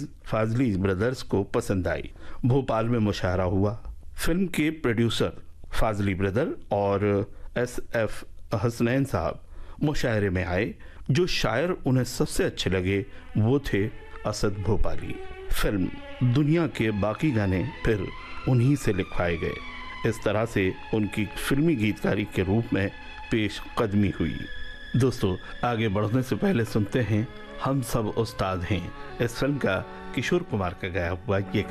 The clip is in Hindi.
फाजली ब्रदर्स को पसंद आई। भोपाल में मुशायरा हुआ। फिल्म के प्रोड्यूसर फाजली ब्रदर और SF हसनैन साहब मुशायरे में आए। जो शायर उन्हें सबसे अच्छे लगे वो थे असद भोपाली। फिल्म दुनिया के बाकी गाने फिर उन्हीं से लिखवाए गए। इस तरह से उनकी फिल्मी गीतकारी के रूप में पेश कदमी हुई। दोस्तों, आगे बढ़ने से पहले सुनते हैं हम सब उस्ताद हैं, इस फिल्म का किशोर कुमार का गाया हुआ ये